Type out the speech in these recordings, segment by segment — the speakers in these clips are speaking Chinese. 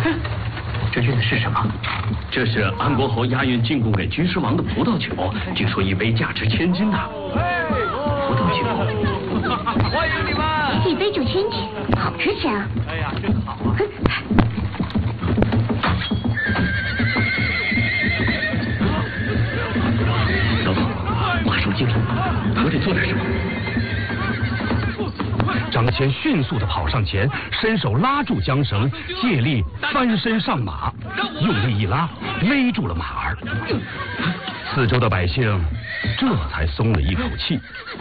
这运的是什么？ 这是安国侯押运进贡给军师王的葡萄酒，据说一杯价值1000金呢。葡萄酒， 欢迎你们！ 一杯就1000金，好值钱啊！ 哎呀，真好啊！ 老总，马上进入，我得做点什么。 张骞迅速地跑上前，伸手拉住缰绳，借力翻身上马，用力一拉，勒住了马儿。四周的百姓这才松了一口气。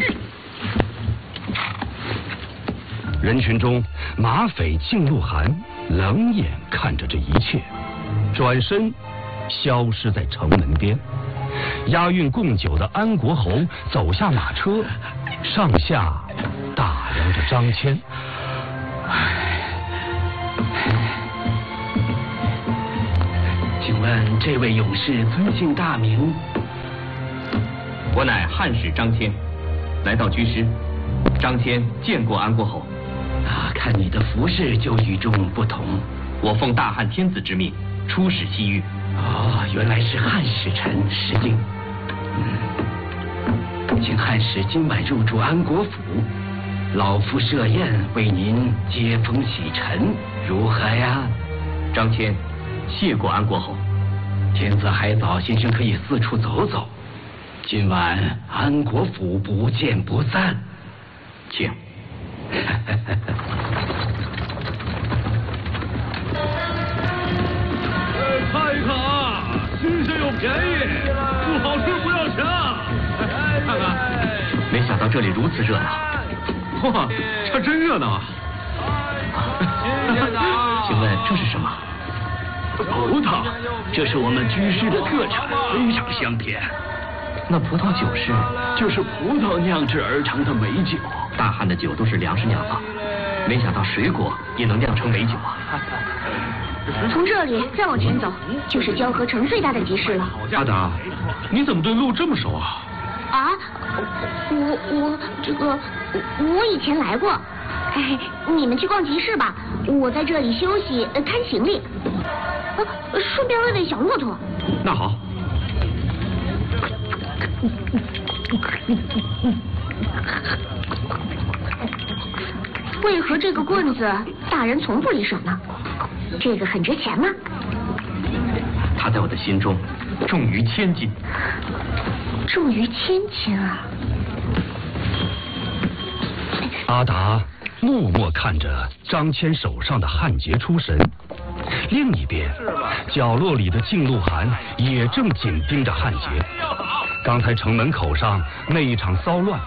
人群中，马匪靳鹿晗冷眼看着这一切，转身消失在城门边。押运贡酒的安国侯走下马车，上下打量着张骞。 请问这位勇士尊姓大名？ 我乃汉使张骞，来到居师。张骞见过安国侯。 啊，看你的服饰就与众不同。 我奉大汉天子之命，出使西域。 哦，原来是汉使臣石敬。请汉使今晚入住安国府，老夫设宴为您接风洗尘，如何呀？ 张骞，谢过安国侯。 天色还早，先生可以四处走走。今晚安国府不见不散， 请。 看一看啊，新鲜又便宜，不好吃不要钱。看看， 没想到这里如此热闹。 哇，这真热闹啊！ 请问这是什么？ 葡萄，这是我们居师的特产，非常香甜。 那葡萄酒是？ 就是葡萄酿制而成的美酒。 大汉的酒都是粮食酿造，没想到水果也能酿成美酒啊！ 从这里再往前走，就是交河城最大的集市了。 阿达，你怎么对路这么熟啊？ 啊，我以前来过。哎，你们去逛集市吧，我在这里休息看行李，顺便喂喂小骆驼。 那好。 为何这个棍子大人从不离手呢？这个很值钱吗？ 它在我的心中重于1000斤。 重于1000斤啊！ 阿达默默看着张骞手上的汉节出神，另一边，角落里的靳鹿晗也正紧盯着汉节。刚才城门口上那一场骚乱